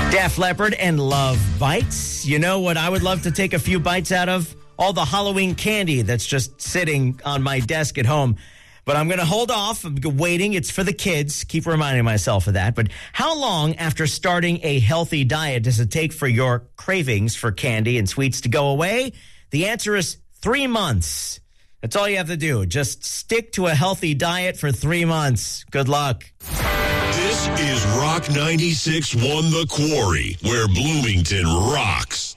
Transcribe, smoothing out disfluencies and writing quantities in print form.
Def Leppard and Love Bites. You know what I would love to take a few bites out of? All the Halloween candy that's just sitting on my desk at home. But I'm going to hold off. I'm waiting. It's for the kids. Keep reminding myself of that. But how long after starting a healthy diet does it take for your cravings for candy and sweets to go away? The answer is 3 months. That's all you have to do. Just stick to a healthy diet for 3 months. Good luck. This is Rock 96.1 The Quarry, where Bloomington rocks.